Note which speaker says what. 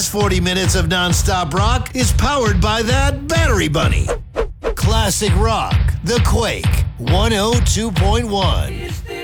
Speaker 1: This 40 minutes of nonstop rock is powered by that battery bunny. Classic Rock, The Quake, 102.1.